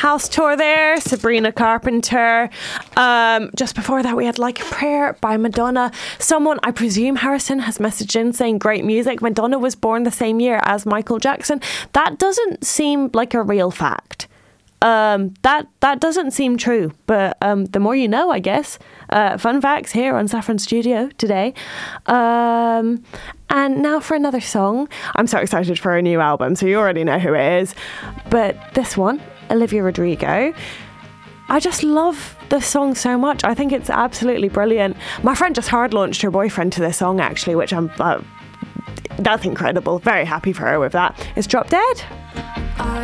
house tour there, Sabrina Carpenter. Just before that, we had Like a Prayer by Madonna. Someone, I presume Harrison, has messaged in saying great music. Madonna was born the same year as Michael Jackson. That doesn't seem like a real fact. That doesn't seem true, but the more you know, I guess. Fun facts here on Saffron Studio today. And now for another song. I'm so excited for a new album, so you already know who it is. But this one, Olivia Rodrigo. I just love this song so much. I think it's absolutely brilliant. My friend just hard launched her boyfriend to this song, actually, which I'm... that's incredible. Very happy for her with that. It's Drop Dead.